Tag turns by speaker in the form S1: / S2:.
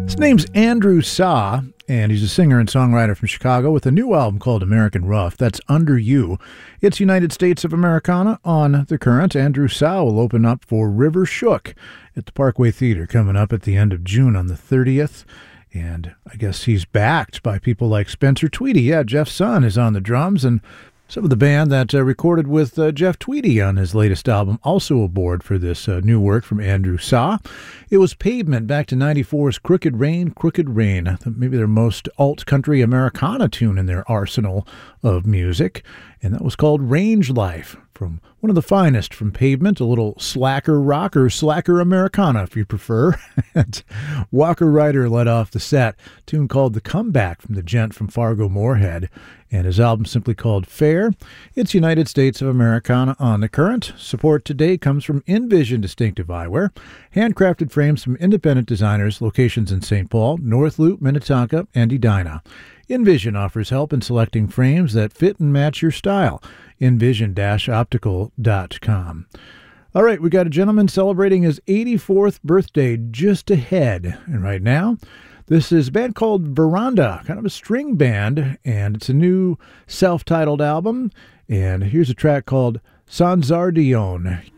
S1: His name's Andrew Saw, and he's a singer and songwriter from Chicago with a new album called American Rough. That's Under You. It's United States of Americana on The Current. Andrew Saw will open up for River Shook at the Parkway Theater coming up at the end of June on the 30th. And I guess he's backed by people like Spencer Tweedy. Yeah, Jeff's son is on the drums, and some of the band that recorded with Jeff Tweedy on his latest album also aboard for this new work from Andrew Saw. It was Pavement back to 94's Crooked Rain, Crooked Rain, maybe their most alt-country Americana tune in their arsenal of music, and that was called Range Life, from one of the finest from Pavement, a little slacker rock or slacker Americana if you prefer. And Walker Ryder led off the set, a tune called The Comeback from the gent from Fargo Moorhead, and his album simply called Fair. It's United States of Americana on The Current. Support today comes from InVision Distinctive Eyewear, handcrafted frames from independent designers, locations in St. Paul, North Loop, Minnetonka, and Edina. InVision offers help in selecting frames that fit and match your style. InVision-optical.com. All right, we got a gentleman celebrating his 84th birthday just ahead. And right now, this is a band called Veranda, kind of a string band, and it's a new self-titled album. And here's a track called Sanzardione.